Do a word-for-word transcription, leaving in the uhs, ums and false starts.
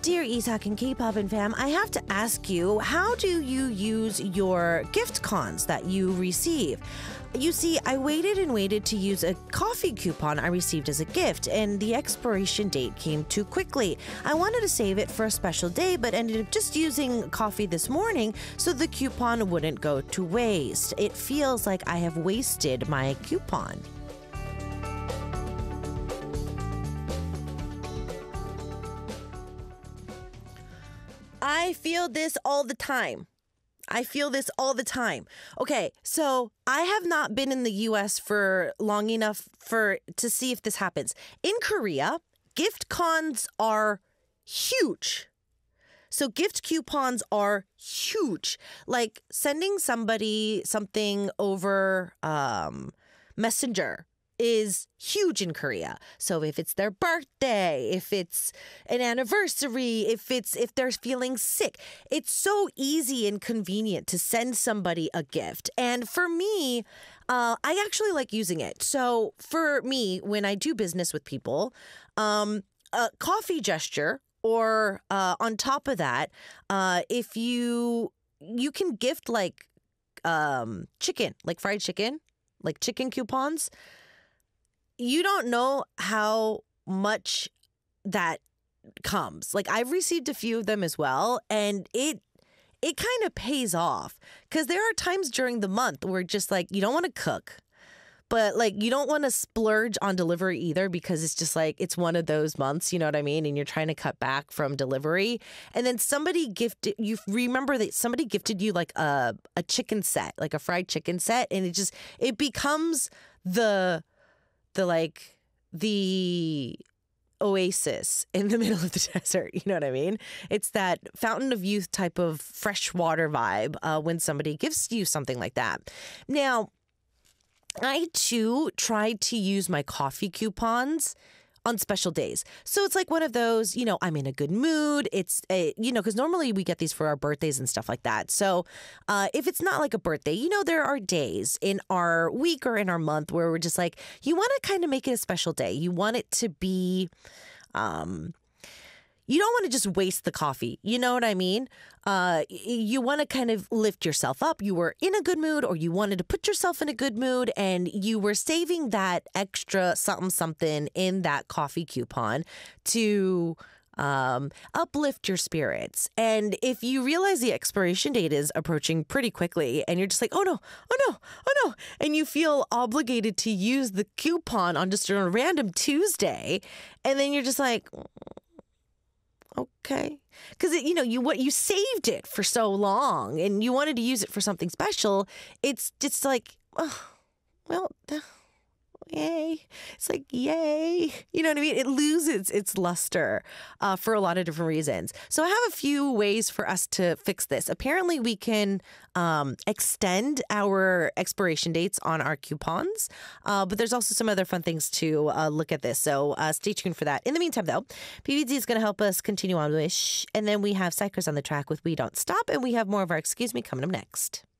Dear Isak and K-pop and fam, I have to ask you, how do you use your gift cons that you receive? You see, I waited and waited to use a coffee coupon I received as a gift, and the expiration date came too quickly. I wanted to save it for a special day, but ended up just using coffee this morning so the coupon wouldn't go to waste. It feels like I have wasted my coupon. I feel this all the time. I feel this all the time. Okay, so I have not been in the U S for long enough for to see if this happens. In Korea, gift cons are huge. So gift coupons are huge. Like sending somebody something over um, Messenger is huge in Korea. So if it's their birthday, if it's an anniversary, if it's if they're feeling sick, it's so easy and convenient to send somebody a gift. And for me, uh, I actually like using it. So for me, when I do business with people, um, a coffee gesture, or uh, on top of that, uh, if you you can gift like um, chicken, like fried chicken, like chicken coupons. You don't know how much that comes. Like I've received a few of them as well, and it it kind of pays off because there are times during the month where just like you don't want to cook, but like you don't want to splurge on delivery either because it's just like it's one of those months, you know what I mean? And you're trying to cut back from delivery, and then somebody gifted you. Remember that somebody gifted you like a a chicken set, like a fried chicken set, and it just it becomes the the like the oasis in the middle of the desert. You know what I mean? It's that fountain of youth type of fresh water vibe uh, when somebody gives you something like that. Now, I too tried to use my coffee coupons on special days. So it's like one of those, you know, I'm in a good mood. It's, a, you know, because normally we get these for our birthdays and stuff like that. So uh, if it's not like a birthday, you know, there are days in our week or in our month where we're just like, you want to kind of make it a special day. You want it to be, um, you don't want to just waste the coffee. You know what I mean? Uh, you want to kind of lift yourself up. You were in a good mood, or you wanted to put yourself in a good mood, and you were saving that extra something something in that coffee coupon to um, uplift your spirits. And if you realize the expiration date is approaching pretty quickly, and you're just like, oh no, oh no, oh no, and you feel obligated to use the coupon on just a random Tuesday, and then you're just like, okay, because you know you what you saved it for so long and you wanted to use it for something special. It's just like, oh, well, yay! It's like yay, you know what I mean? It loses its luster uh, for a lot of different reasons. So I have a few ways for us to fix this. Apparently, we can um, extend our expiration dates on our coupons, uh, but there's also some other fun things to uh, look at this. So uh, stay tuned for that. In the meantime, though, P V D is going to help us continue on with Shh, and then we have Psychers on the track with We Don't Stop, and we have more of our Excuse Me coming up next.